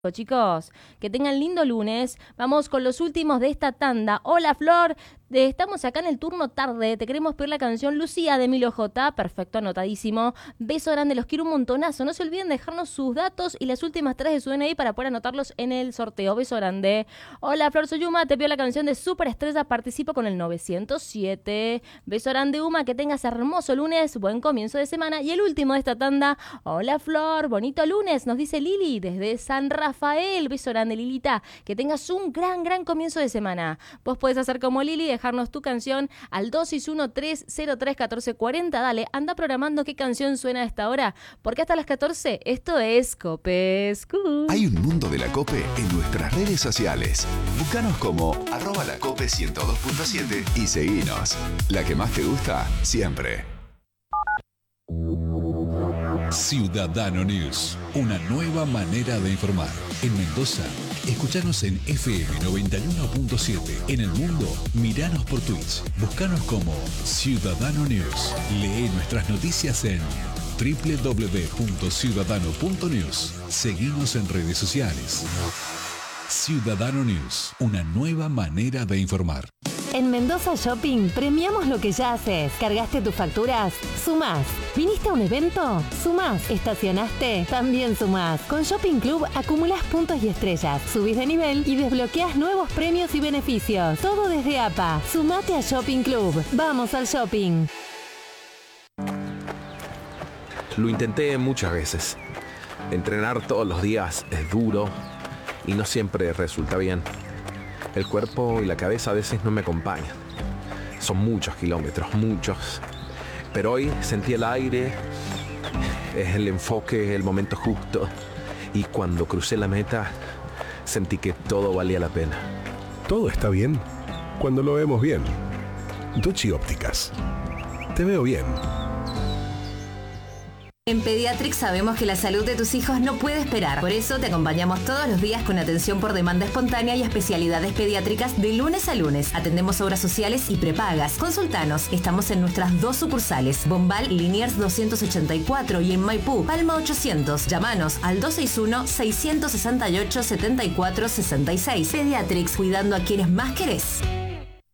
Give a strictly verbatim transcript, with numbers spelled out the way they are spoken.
Chicos, que tengan lindo lunes. Vamos con los últimos de esta tanda. Hola Flor, de, estamos acá en el turno tarde. Te queremos pedir la canción Lucía de Emilio J. Perfecto, anotadísimo. Beso grande, los quiero un montonazo. No se olviden de dejarnos sus datos y las últimas tres de su D N I para poder anotarlos en el sorteo. Beso grande. Hola Flor, soy Uma, te pido la canción de Superestrella. Participo con el novecientos siete. Beso grande, Uma, que tengas hermoso lunes, buen comienzo de semana. Y el último de esta tanda. Hola Flor, bonito lunes, nos dice Lili desde San Rafael. Rafael, beso grande, Lilita, que tengas un gran, gran comienzo de semana. Vos podés hacer como Lili, dejarnos tu canción al dos seis uno, tres cero tres, uno cuatro cuatro cero. Dale, anda programando qué canción suena a esta hora, porque hasta las catorce esto es Copescu. Hay un mundo de la Cope en nuestras redes sociales. Búscanos como arroba la Cope ciento dos punto siete y seguinos. La que más te gusta, siempre. Ciudadano News, una nueva manera de informar. En Mendoza, escuchanos en F M noventa y uno punto siete. En el mundo, miranos por Twitch. Buscanos como Ciudadano News. Lee nuestras noticias en doble u doble u doble u punto ciudadano punto news. Seguinos en redes sociales. Ciudadano News, una nueva manera de informar. En Mendoza Shopping premiamos lo que ya haces. ¿Cargaste tus facturas? Sumás. ¿Viniste a un evento? Sumás. ¿Estacionaste? También sumás. Con Shopping Club acumulás puntos y estrellas, subís de nivel y desbloqueás nuevos premios y beneficios. Todo desde A P A. Sumate a Shopping Club. Vamos al shopping. Lo intenté muchas veces. Entrenar todos los días es duro y no siempre resulta bien. El cuerpo y la cabeza a veces no me acompañan. Son muchos kilómetros, muchos. Pero hoy sentí el aire, es el enfoque, el momento justo. Y cuando crucé la meta, sentí que todo valía la pena. Todo está bien cuando lo vemos bien. Duchi Ópticas. Te veo bien. En Pediatrix sabemos que la salud de tus hijos no puede esperar. Por eso te acompañamos todos los días con atención por demanda espontánea y especialidades pediátricas de lunes a lunes. Atendemos obras sociales y prepagas. Consultanos. Estamos en nuestras dos sucursales. Bombal, Liniers doscientos ochenta y cuatro y en Maipú, Palma ochocientos. Llámanos al dos seis uno, seis seis ocho, siete cuatro seis cuatro seis seis. Pediatrix, cuidando a quienes más querés.